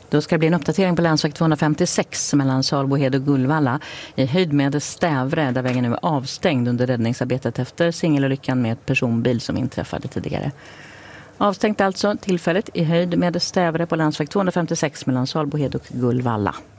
Då ska det bli en uppdatering på länsväg 256 mellan Salbohed och Gullvalla i höjd med Stävre, där vägen nu är avstängd under räddningsarbetet efter singelolyckan med ett personbil som inträffade tidigare. Avstängt alltså tillfället i höjd med Stävre på länsväg 256 mellan Salbohed och Gullvalla.